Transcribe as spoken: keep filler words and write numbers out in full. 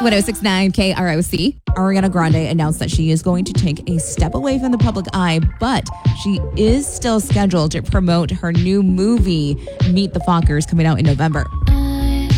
ten sixty-nine K R O C. Ariana Grande announced that she is going to take a step away from the public eye, but she is still scheduled to promote her new movie, Meet the Fockers, coming out in November.